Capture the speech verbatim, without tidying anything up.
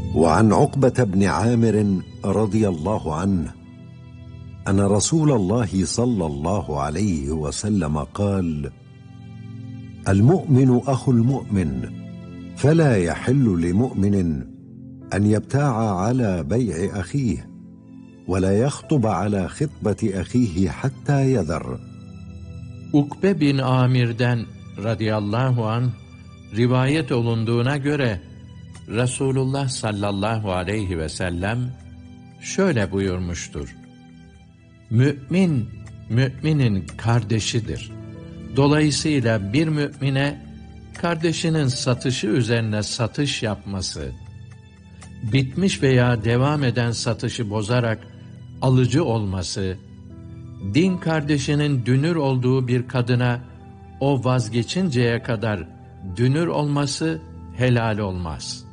وعن عقبة بن عامر رضي الله عنه أن رسول الله صلى الله عليه وسلم قال: المؤمن أخو المؤمن، فلا يحل لمؤمن أن يبتاع على بيع أخيه ولا يخطب على خطبة أخيه حتى يذر. Ukbe bin Amir'den radıyallahu anh rivayet olunduğuna göre Resulullah sallallahu aleyhi ve sellem şöyle buyurmuştur: Mümin, müminin kardeşidir. Dolayısıyla bir mümine kardeşinin satışı üzerine satış yapması, bitmiş veya devam eden satışı bozarak alıcı olması, din kardeşinin dünür olduğu bir kadına o vazgeçinceye kadar dünür olması helal olmaz.